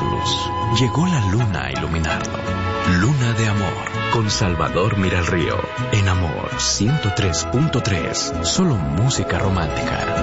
luz. Llegó la luna a iluminarlo. Luna de amor, con Salvador Miralrío. En Amor 103.3, solo música romántica.